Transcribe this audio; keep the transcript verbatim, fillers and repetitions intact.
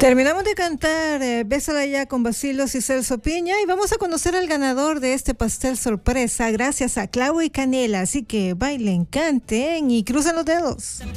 Terminamos de cantar eh, Bésala ya con Bacilos y Celso Piña y vamos a conocer al ganador de este pastel sorpresa gracias a Clavo y Canela. Así que bailen, canten y crucen los dedos.